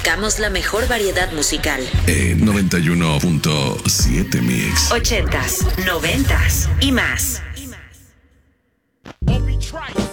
Buscamos la mejor variedad musical. 91.7 Mix. 80s, 90s y más. Obi Trice.